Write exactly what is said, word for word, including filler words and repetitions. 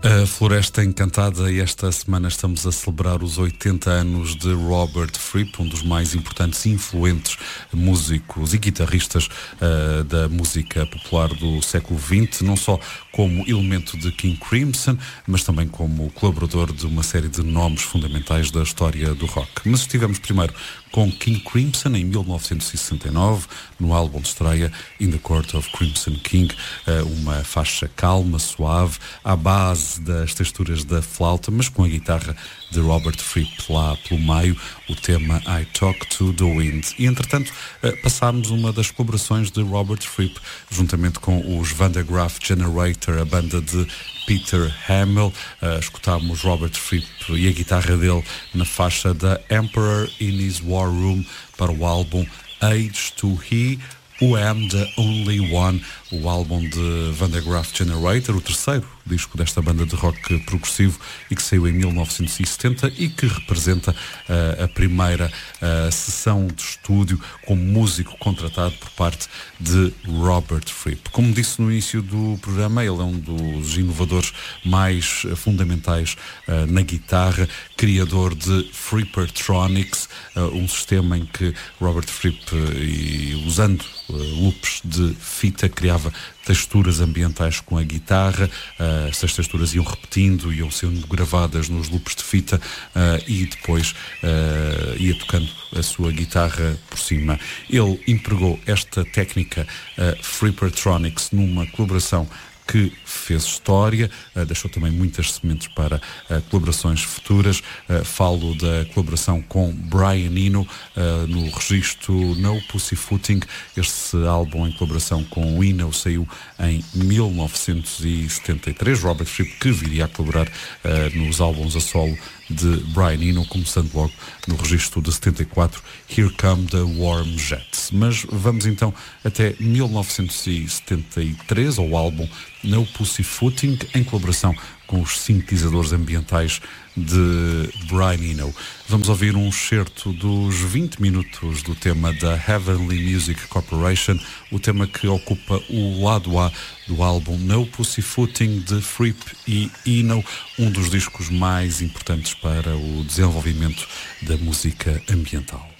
A Floresta Encantada, e esta semana estamos a celebrar os oitenta anos de Robert Fripp, um dos mais importantes e influentes músicos e guitarristas uh, da música popular do século vinte, não só como elemento de King Crimson, mas também como colaborador de uma série de nomes fundamentais da história do rock. Mas estivemos primeiro com King Crimson em mil novecentos e sessenta e nove, no álbum de estreia In the Court of Crimson King, uma faixa calma, suave, à base das texturas da flauta, mas com a guitarra de Robert Fripp lá pelo meio, o tema I Talk to the Wind. E entretanto passámos uma das colaborações de Robert Fripp juntamente com os Van der Graaf Generator, a banda de Peter Hamill. Uh, escutámos Robert Fripp e a guitarra dele na faixa da Emperor in His War Room para o álbum Age to He, Who Am the Only One, o álbum de Van der Graaf Generator, o terceiro disco desta banda de rock progressivo e que saiu em mil novecentos e setenta e que representa uh, a primeira uh, sessão de estúdio como músico contratado por parte de Robert Fripp. Como disse no início do programa, ele é um dos inovadores mais uh, fundamentais uh, na guitarra, criador de Frippertronics, uh, um sistema em que Robert Fripp, uh, e usando uh, loops de fita, criava texturas ambientais com a guitarra. Uh, essas texturas iam repetindo, iam sendo gravadas nos loops de fita uh, e depois uh, ia tocando a sua guitarra por cima. Ele empregou esta técnica uh, Frippertronics numa colaboração que fez história, uh, deixou também muitas sementes para uh, colaborações futuras. Uh, falo da colaboração com Brian Eno uh, no registro No Pussyfooting. Este álbum em colaboração com Eno saiu em mil novecentos e setenta e três. Robert Fripp, que viria a colaborar uh, nos álbuns a solo de Brian Eno, começando logo no registro de setenta e quatro, Here Come the Warm Jets. Mas vamos então até mil novecentos e setenta e três, ao álbum No Pussyfooting, em colaboração com os sintetizadores ambientais de Brian Eno. Vamos ouvir um excerto dos vinte minutos do tema da Heavenly Music Corporation, o tema que ocupa o lado A do álbum No Pussyfooting de Fripp e Eno, um dos discos mais importantes para o desenvolvimento da música ambiental.